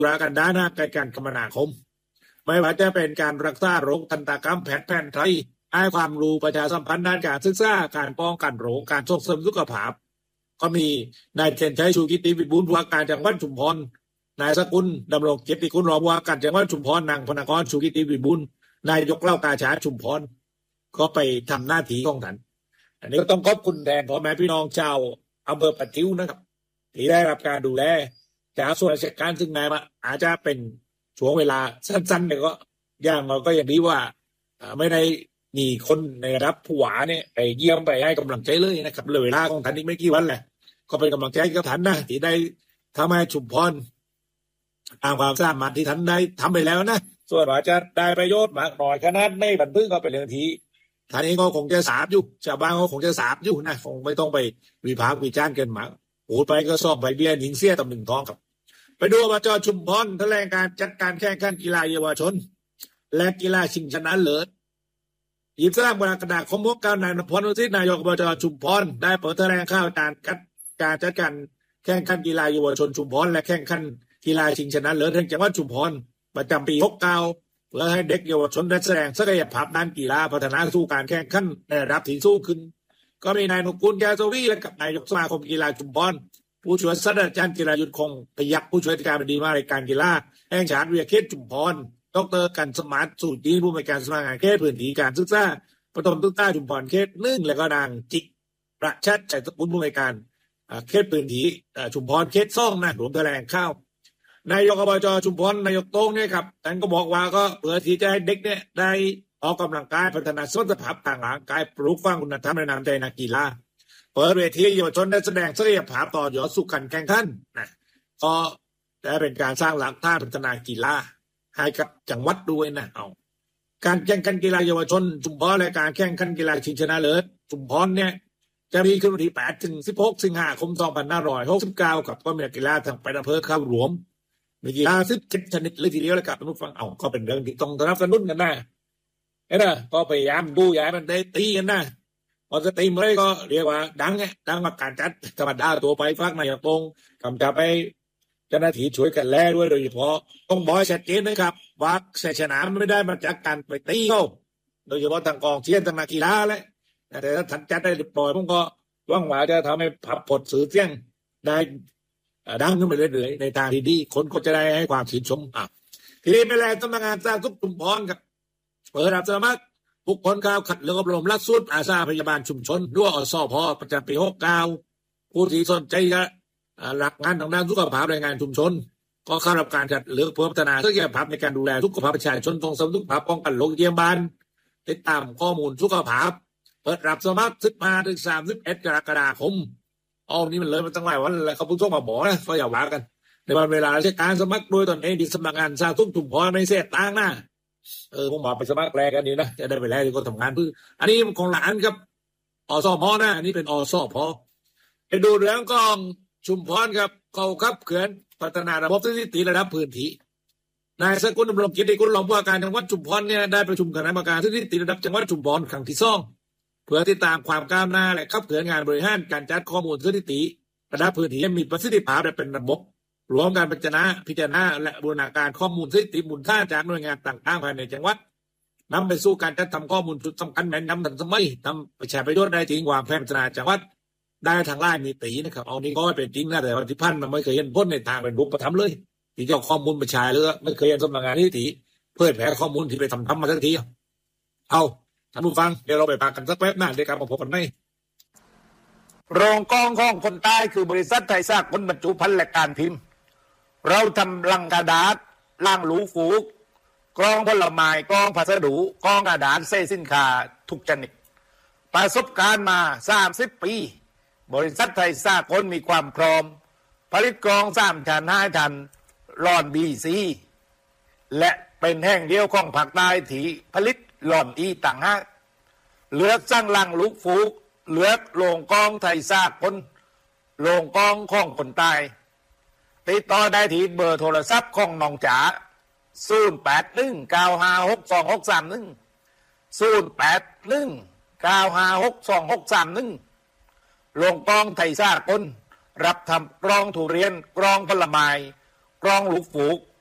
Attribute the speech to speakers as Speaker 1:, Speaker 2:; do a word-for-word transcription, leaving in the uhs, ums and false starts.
Speaker 1: รากันด้านการคมนาคมไม่ว่าจะเป็นการรักษาโรคทันตกรรมแพทย์แผนไทยให้ความรู้ประชาสัมพันธ์ด้านการศึกษาการป้องกันโรคการส่งเสริมสุขภาพก็มีนายเทียนชัยชูกิติวิบูลย์ผู้ว่าการจังหวัดชุมพรนายสกุลดำรงเกียรติคุณรองผู้ว่าการจังหวัดชุมพรนางพนกรชูกิติวิบูลย์นายกเหล่ากาชาดชุมพรก็ไปทำหน้าที่ของท่านอันนี้ก็ต้องขอบคุณแทนพ่อแม่พี่น้องชาวอำเภอปะทิวนะครับที่ได้รับการดูแลจากส่วนราชการซึ่งแม้ว่าอาจจะเป็นช่วงเวลาสั้นๆแต่ก็อย่างเราก็อย่างนี้ว่าไม่ได้มีคนในระดับผู้ว่าเนี่ยไปเยี่ยมไปให้กำลังใจเลยนะครับเลยเวลาของท่านอีกไม่กี่วันแหละก็เป็นกำลังใจกับท่านนะที่ได้ทำให้ชุมพรตามความสามารถที่ท่านได้ทำไปแล้วนะส่วนว่าจะได้ประโยชน์มากน้อยขนาดไม่บันทึกก็เป็นเรื่องที่ท่านเองก็คงจะสาบอยู่ชาวบ้านก็คงจะสาบอยู่นะคงไม่ต้องไปวิพากษ์วิจารณ์กันมากโอ้ไปก็สอบไปเบี้ยหญิงเสียตำหนึ่งทองครับไปดูอบจ.ชุมพรแถลงการจัดการแข่งขันกีฬาเยาวชนและกีฬาชิงชนะเลิศยี่สิบสามกรกฎาคมหกเก้านายนพวสิทธิ์นายกอบจ.ชุมพรได้เปิดแถลงข่าวการการจัดการแข่งขันกีฬาเยาวชนชุมพรและแข่งขันกีฬาชิงชนะเลิศแห่งจังหวัดชุมพรประจำปีหกสิบเก้าเพื่อให้เด็กเยาวชนได้แสดงศักยภาพด้านกีฬาพัฒนาสู่การแข่งขันในระดับที่สูงขึ้นก็มีนายนุกูลแก้วสวีและกับนายกสมาคมกีฬาชุมพรผู้ช่วยศาสตราจารย์กีฬายุทธคงพยัคฆ์ผู้ช่วยการบดีว่าราชการกีฬาแห่งชาติวิทยาเขตชุมพรดร.กันสมาร์ทสูตรดีผู้บริการสำนักงานเขตพื้นที่การศึกษาประถมศึกษาชุมพรเขตหนึ่งและก็นางจิกประชัดใจสกุลผู้บริการเขตพื้นที่ชุมพรเขตสองนะรวมแถลงข่าวนายกอบจ.ชุมพรนายกโต้งเนี่ยครับท่านก็บอกว่าก็เพื่อที่จะให้เด็กเนี่ยได้ออกกำลังกายพัฒนาสมรรถภาพทางร่างกายปลูกฝังคุณธรรมในนามใจนักกีฬาเปิดเวทีเยาวชนได้แสดงศักยภาพต่อยอดสู่การแข่งขันนะก็ได้เป็นการสร้างหลักฐานพัฒนากีฬาให้กับจังหวัดด้วยนะเอาการแข่งขันกีฬาเยาวชนชุมพรและการแข่งขันกีฬาชิงชนะเลิศชุมพรเนี่ยจะมีขึ้นวันที่แปดถึงสิบหกสิงหาคมสองพันห้าร้อยหกสิบเก้ากับก็มีกีฬาทางไปอำเภอเข้ารวมมีกีฬาสิบเจ็ดชนิดเลยทีเดียวเลยครับทุกฟังเอาก็เป็นเรื่องที่ต้องสนับสนุนกันนะเอ้นะก็พยายามดูอย่าให้มันได้ตีกันนะพอจะตีมาเลยก็เรียกว่าดังไงดังมาการจัดธรรมดาตัวไปฟักนายกตรงกำจับไปเจ้าหน้าที่ช่วยกันแลด้วยโดยเฉพาะต้องบอกชัดเจนนะครับว่าชัยชนะไม่ได้มาจากการไปตีเขาโดยเฉพาะทางกองเชียร์ทางนักกีฬาเลยแต่ถ้าทันจัดได้ปล่อยผมก็หวังว่าจะทำให้ผับผดสื่อเสียงได้ดังขึ้นไปเรื่อยๆในทางที่ดีคนก็จะได้ให้ความชื่นชมอ่ะทีนี้ไปแล้วสำนักงานสร้างสุขชุมพรครับเปิดรับสมัครบุคคลข่าวขัดเรื่องอบรมหลักสูตรอาสาพยาบาลชุมชนด้วยอสพประจำปีหกสิบเก้าผู้ที่สนใจจะหลักงานทางด้านสุขภาพแรงงานชุมชนก็เข้ารับการจัดเลือกเพื่อพัฒนาศักยภาพในการดูแลสุขภาพประชาชนส่งเสริมสุขภาพป้องกันโรคเยี่ยมบ้านติดตามข้อมูลสุขภาพเปิดรับสมัครสิบห้าถึงสามสิบเอ็ดกรกฎาคมอ๋อนี่มันเลยมันตั้งหลายวันแล้วเขาเพิ่งส่งมาบอกนะก็อย่าว่ากันในวันเวลาราชการสมัครโดยตนเองที่สำนักงานสร้างสุขชุมพรไม่เสียตังค์นะเออผมบอกไปสมัครแรกกันนี้นะจะได้ไปแล้วที่คนทำงานเพื่ออันนี้ของหลานครับอสพนะอันนี้เป็นอสพไปดูเรื่องกองชุมพรครับเขาขับเขื่อนพัฒนาระบบสถิติระดับพื้นที่นายสกุลดำรงเกียรติคุณรองผู้ว่าการจังหวัดชุมพรเนี่ยได้ประชุมคณะกรรมการสถิติระดับจังหวัดชุมพรครั้งที่สองเพื่อติดตามความก้าวหน้าและขับเคลื่อนงานบริหารการจัดข้อมูลสถิติระดับพื้นที่ให้มีประสิทธิภาพและเป็นระบบรวมการพิจารณาพิจารณาและบูรณาการข้อมูลสถิติมูลค่าจากหน่วยงานต่างๆภายในจังหวัดนำไปสู่การจัดทำข้อมูลจุดสำคัญแนะนำทันสมัยทำประชาประโยชน์ได้ถึงความแพร่พัฒนาจังหวัดได้ทางไลน์มีตีนะครับเอานี้ก็เป็นจริงนะแต่วันที่พันมันไม่เคยเห็นพ้นในทางเป็นรูปธรรมเลยที่จะเอาข้อมูลประชาเลยไม่เคยเห็นสำนักงานที่ตีเผยแพร่ข้อมูลที่ไปทำทำมาสักทีเอาท่านผู้ฟังเดี๋ยวเราไปพากันสักแป๊บหน้าเดี๋ยวกลับมาพบกันไหมโรงกองของคนใต้คือบริษัทไทยสร้างคนบรรจุภัณฑ์และการพิมพ์เราทำลังกระดาษล่างหลูฟูกกรองผลไม้กรองพัสดุกรองกระดาษเส้นสินค้าทุกชนิดประสบการณ์มาสามสิบปีบริษัทไทยสร้างคนมีความพร้อมผลิตกรองสามชั้นห้าชั้นหลอดบีซีและเป็นแห่งเดียวของภาคใต้ที่ผลิตหลอดอีต่างหากเลือกสร้างลังลูกฟูกเลือกโรงกองไทยสร้างคนโรงกองของคนใต้ติดต่อได้ที่เบอร์โทรศัพท์ของน้องจ๋าศูนย์แปดหนึ่งเก้าห้าหกสองหกสามหนึ่งศูนย์แปดหนึ่งเก้าห้าหกสองหกสามหนึ่งโรงกองไทยสร้างคนรับทำกรองทุเรียนกรองผลไม้
Speaker 2: กรองลูกฝูก